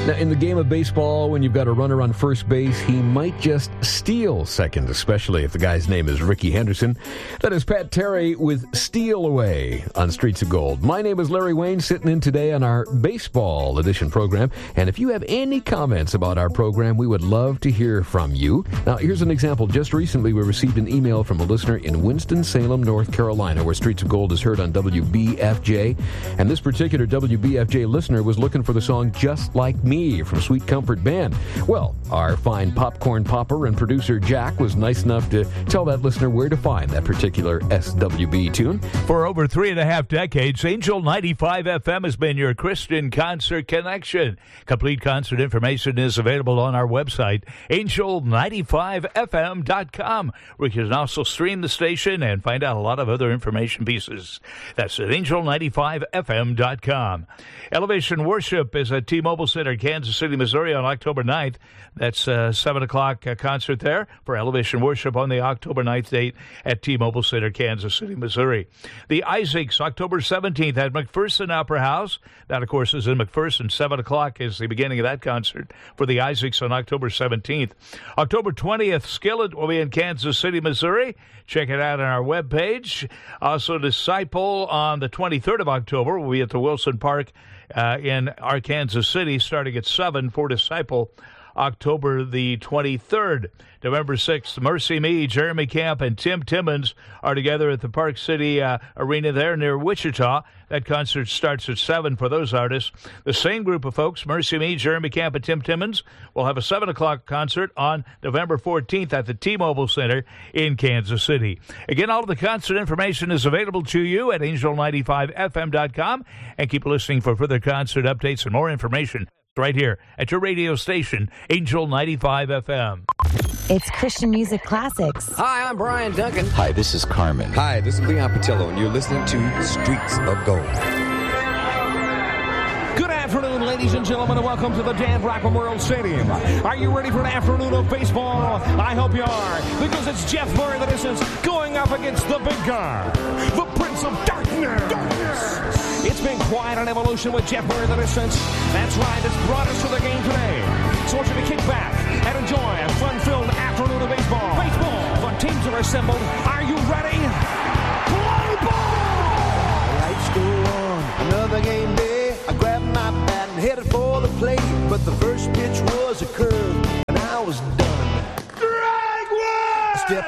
Now, in the game of baseball, when you've got a runner on first base, he might just steal second, especially if the guy's name is Ricky Henderson. That is Pat Terry with Steal Away on Streets of Gold. My name is Larry Wayne, sitting in today on our baseball edition program. And if you have any comments about our program, we would love to hear from you. Now, here's an example. Just recently, we received an email from a listener in Winston-Salem, North Carolina, where Streets of Gold is heard on WBFJ. And this particular WBFJ listener was looking for the song Just Like Me from Sweet Comfort Band. Well, our fine popcorn popper and producer Jack was nice enough to tell that listener where to find that particular SWB tune. For over 3.5 decades, Angel 95 FM has been your Christian concert connection. Complete concert information is available on our website, angel95fm.com, where you can also stream the station and find out a lot of other information pieces. That's at angel95fm.com. Elevation Worship is at T-Mobile Center, Kansas City, Missouri on October 9th. That's a 7 o'clock concert there for Elevation Worship on the October 9th date at T-Mobile Center, Kansas City, Missouri. The Isaacs, October 17th at McPherson Opera House. That, of course, is in McPherson. 7 o'clock is the beginning of that concert for the Isaacs on October 17th. October 20th, Skillet will be in Kansas City, Missouri. Check it out on our webpage. Also, Disciple on the 23rd of October will be at the Wilson Park in Arkansas City, starting at 7 for Disciple, October the 23rd. November 6th, Mercy Me, Jeremy Camp, and Tim Timmons are together at the Park City Arena there near Wichita. That concert starts at 7 for those artists. The same group of folks, Mercy Me, Jeremy Camp, and Tim Timmons, will have a 7 o'clock concert on November 14th at the T-Mobile Center in Kansas City. Again, all of the concert information is available to you at angel95fm.com, and keep listening for further concert updates and more information right here at your radio station, Angel 95 FM. It's Christian Music Classics. Hi, I'm Brian Duncan. Hi, this is Carmen. Hi, this is Leon Patillo, and you're listening to Streets of Gold. Good afternoon, ladies and gentlemen, and welcome to the Dan Brock Memorial Stadium. Are you ready for an afternoon of baseball? I hope you are, because it's Jeff Murray, the distance, going up against the big guy, the Prince of Darkness. It's been quite an evolution with Jeff Murray, the distance. That's right, it's brought us to the game today. So I want you to kick back and enjoy a fun-filled afternoon of baseball. The teams are assembled. Are you ready?